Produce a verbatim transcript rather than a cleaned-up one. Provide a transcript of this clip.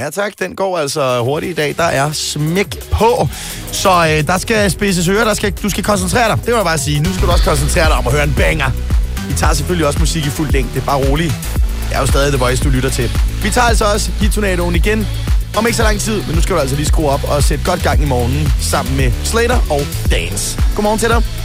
Ja tak, den går altså hurtigt i dag. Der er smæk på. Så øh, der skal spidses ører, der skal, du skal koncentrere dig. Det vil jeg bare sige. Nu skal du også koncentrere dig om at høre en banger. Vi tager selvfølgelig også musik i fuld længde. Bare rolig. Det er jo stadig The Voice, du lytter til. Vi tager altså også Hit-tornadoen igen. Om ikke så lang tid, men nu skal du altså lige skrue op og sætte godt gang i morgenen sammen med Slater og Dance. Godmorgen til dig.